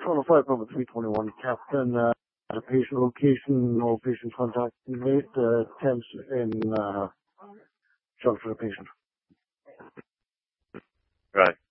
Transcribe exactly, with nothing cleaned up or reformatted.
Toronto Fire Department three twenty-one, Captain. Uh, at a patient location, no patient contact made. Uh, attempts in uh, shelter the patient. Right.